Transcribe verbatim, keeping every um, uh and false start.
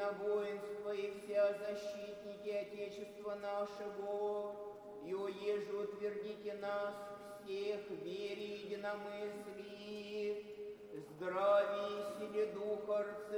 на воинство и все защитники Отечества нашего, и уеже утвердите нас всех в вере и единомыслии, здравии и силе Духа